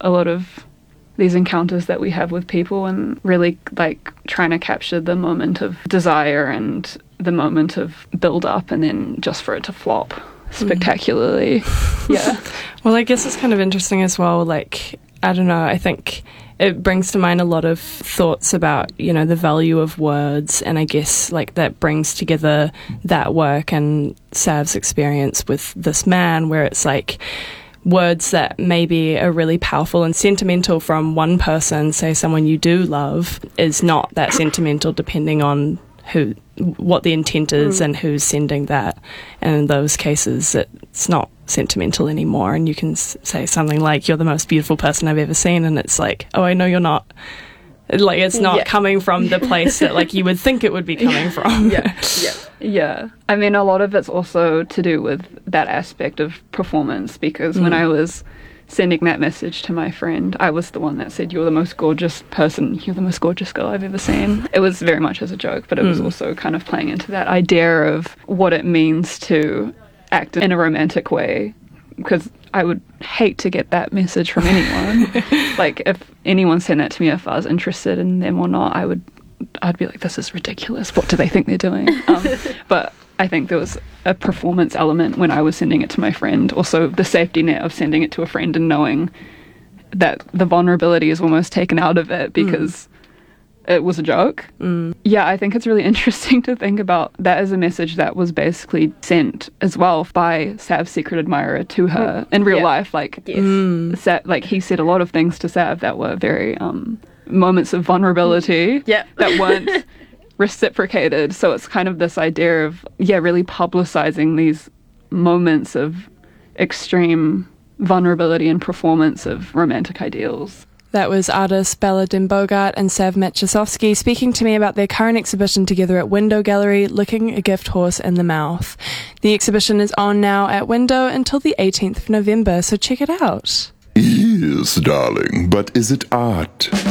a lot of these encounters that we have with people, and really like trying to capture the moment of desire and the moment of build up, and then just for it to flop spectacularly. Yeah. Well, I guess it's kind of interesting as well, like, I don't know, I think it brings to mind a lot of thoughts about, you know, the value of words, and I guess like that brings together that work and Sav's experience with this man, where it's like words that maybe are really powerful and sentimental from one person, say someone you do love, is not that sentimental depending on what the intent is and who's sending that. And in those cases, it's not sentimental anymore, and you can say something like, "You're the most beautiful person I've ever seen," and it's like, "Oh, I know you're not." Like, it's not coming from the place that like you would think it would be coming from. Yeah. I mean, a lot of it's also to do with that aspect of performance, because when I was sending that message to my friend, I was the one that said, "You're the most gorgeous person, you're the most gorgeous girl I've ever seen." It was very much as a joke, but it was also kind of playing into that idea of what it means to act in a romantic way, because I would hate to get that message from anyone. Like, if anyone sent that to me, if I was interested in them or not, I'd be like, "This is ridiculous. What do they think they're doing?" But I think there was a performance element when I was sending it to my friend. Also, the safety net of sending it to a friend and knowing that the vulnerability is almost taken out of it because it was a joke. Yeah, I think it's really interesting to think about that as a message that was basically sent as well by Sav's secret admirer to her in real life. Like, like, he said a lot of things to Sav that were very moments of vulnerability that weren't reciprocated. So it's kind of this idea of really publicizing these moments of extreme vulnerability and performance of romantic ideals. That was artists Bella Den-Bogart and Sav Machasovsky speaking to me about their current exhibition together at Window Gallery, Looking a Gift Horse in the Mouth. The exhibition is on now at Window until the 18th of November, so check it out. Yes, darling, but is it art?